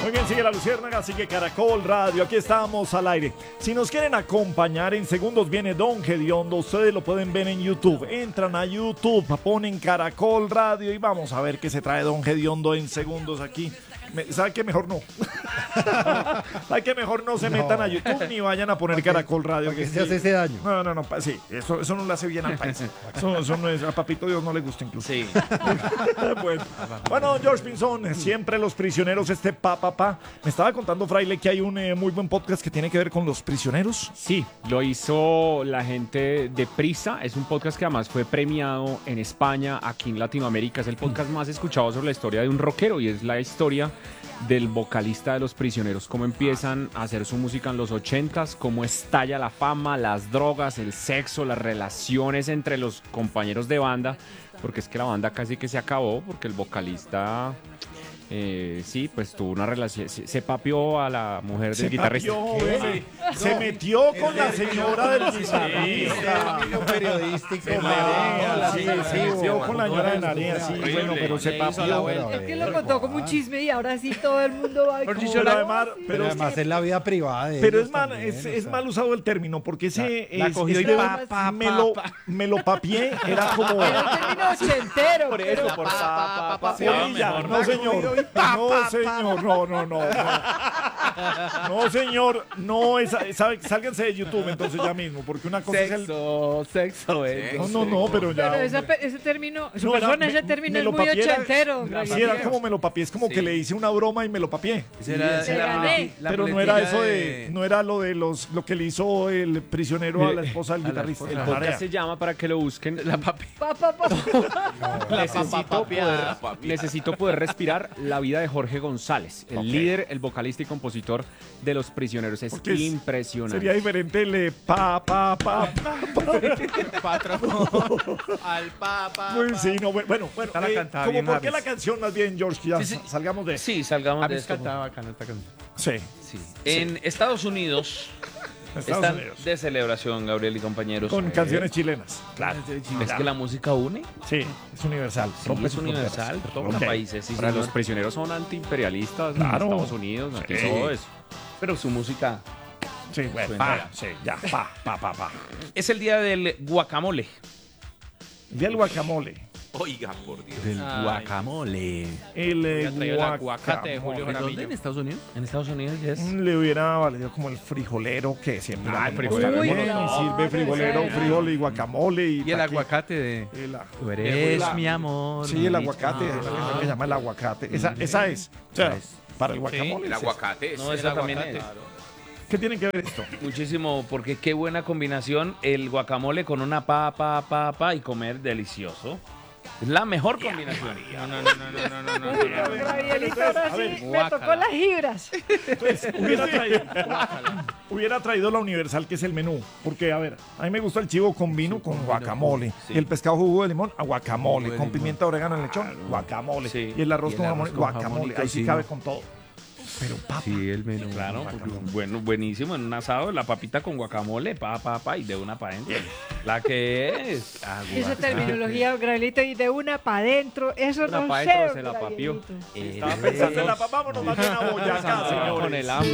Muy bien, sigue La Luciérnaga, sigue Caracol Radio, aquí estamos al aire. Si nos quieren acompañar, en segundos viene Don Gediondo, ustedes lo pueden ver en YouTube. Entran a YouTube, ponen Caracol Radio y vamos a ver qué se trae Don Gediondo en segundos aquí. ¿Sabe qué? Mejor no. ¿Sabe qué? Mejor no se metan a YouTube ni vayan a poner Caracol Radio. Que se hace ese daño. No, sí, eso no le hace bien al país. Eso no es, a Papito Dios no le gusta incluso. Sí. Bueno, George Pinzón, siempre los prisioneros, Me estaba contando, Fraile, que hay un muy buen podcast que tiene que ver con los prisioneros. Sí, lo hizo la gente de Prisa. Es un podcast que además fue premiado en España, aquí en Latinoamérica. Es el podcast más escuchado sobre la historia de un rockero y es la historia del vocalista de Los Prisioneros, cómo empiezan a hacer su música en los 80s, cómo estalla la fama, las drogas, el sexo, las relaciones entre los compañeros de banda, porque es que la banda casi que se acabó, porque el vocalista... sí, pues tuvo una relación, se papió a la mujer del guitarrista. Se metió con la señora del guitarrista. Periodístico. Se metió con la señora de Narea, sí, bueno, pero se papió. Es que lo contó como un chisme y ahora sí todo el mundo va a Pero además es la vida privada de Pero ellos es mal, también, es mal usado el término, porque ese La cogió y me lo papié, era como... Era un término ochentero. Por eso, por Sevilla, no señor, no señor, no señor, no es, sálganse de YouTube entonces ya mismo, porque una cosa es el... Sexo. No, pero ya... Pero ese término, su No, persona, ese término es muy ochentero. Sí, era como me lo papié, es como que le hice una broma y me lo papié. gané. Pero no era eso no era lo que le hizo el prisionero a la esposa del guitarrista. El podcast se llama, para que lo busquen, La Papi. Necesito poder respirar la vida de Jorge González, el líder, el vocalista y compositor de Los Prisioneros. Es Porque impresionante. Sería diferente el Al papa. Pues sí, no, bueno, Está la cantada como bien, por qué Javis. la canción más bien, George, que ya salgamos de eso. Sí, salgamos de esto. cantaba bacana esta canción. Sí, Sí. En Estados Unidos Estados están Unidos. de celebración, Gabriel y compañeros. Con canciones chilenas. Claro. Es que la música une. Sí, es universal. Sí, Rompe es sus universal. fronteras. Todos los Ok. países. Sí, Para señor. Los Prisioneros son antiimperialistas, Claro. Estados Unidos, aquí Sí. todo eso. Pero su música Sí, bueno, Suena. sí, ya, pa. es el día del guacamole. Y el guacamole. Oiga, por Dios. Del guacamole. El aguacate de Julio ¿En Jaramillo. dónde? ¿En Estados Unidos? En Estados Unidos ya es. Le hubiera valido como el frijolero, que siempre Ah, la el ponemos frijolero. también, Uy, y no, sirve frijolero, esa era. frijol y guacamole. Y el aguacate de... Tú eres la- mi amor. Sí, el aguacate, es lo que se llama el aguacate. Esa es. O sea, para el guacamole. El es aguacate. No, esa también es. eso. ¿Qué tiene que ver esto? Muchísimo, porque qué buena combinación el guacamole con una papa y comer delicioso. Es la mejor combinación. Gabrielito, ahora A ver, sí me tocó las gibras. Entonces, hubiera traído la universal, que es el menú. Porque, a ver, a mí me gusta el chivo con vino con guacamole. Sí. Y el pescado jugo de limón, a guacamole. Jugo de Con limón. pimienta, orégano, lechón, guacamole. Sí. Y el arroz Y el con arroz jamón, con jamón y guacamole. Ahí sí tocino. cabe con todo. Pero papa. Sí, el menú. Claro, bueno, buenísimo. En un asado, la papita con guacamole, y de una para adentro. La que es. Esa terminología, Gabrielito, y de una para adentro, eso Una no pa' sé. dentro se la papió. Gabrielito. Estaba pensando en la papa, vámonos más bien a Boyacá, Con señores. el hambre.